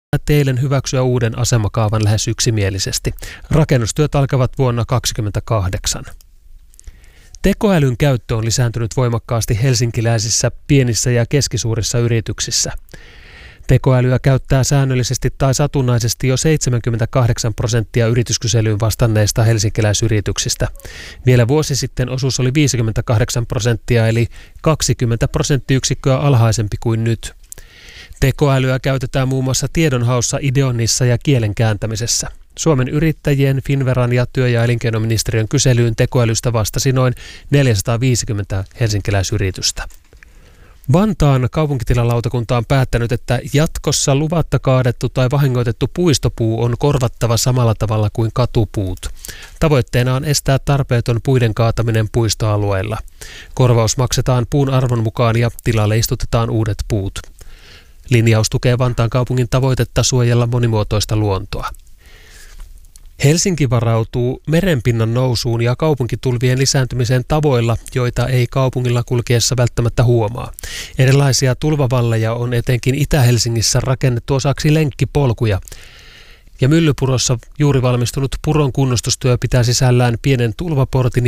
eilen hyväksyä uuden asemakaavan lähes yksimielisesti. Rakennustyöt alkavat vuonna 2028. Tekoälyn käyttö on lisääntynyt voimakkaasti helsinkiläisissä pienissä ja keskisuurissa yrityksissä. Tekoälyä käyttää säännöllisesti tai satunnaisesti jo 78% yrityskyselyyn vastanneista helsinkiläisyrityksistä. Vielä vuosi sitten osuus oli 58%, eli 20 prosenttiyksikköä alhaisempi kuin nyt. Tekoälyä käytetään muun muassa tiedonhaussa, ideoinnissa ja kielen kääntämisessä. Suomen yrittäjien, Finnveran ja työ- ja elinkeinoministeriön kyselyyn tekoälystä vastasi noin 450 helsinkiläisyritystä. Vantaan kaupunkitilalautakunta on päättänyt, että jatkossa luvatta kaadettu tai vahingoitettu puistopuu on korvattava samalla tavalla kuin katupuut. Tavoitteena on estää tarpeeton puiden kaataminen puistoalueilla. Korvaus maksetaan puun arvon mukaan ja tilalle istutetaan uudet puut. Linjaus tukee Vantaan kaupungin tavoitetta suojella monimuotoista luontoa. Helsinki varautuu merenpinnan nousuun ja kaupunkitulvien lisääntymiseen tavoilla, joita ei kaupungilla kulkiessa välttämättä huomaa. Erilaisia tulvavalleja on etenkin Itä-Helsingissä rakennettu osaksi lenkkipolkuja. Ja Myllypurossa juuri valmistunut puron kunnostustyö pitää sisällään pienen tulvaportin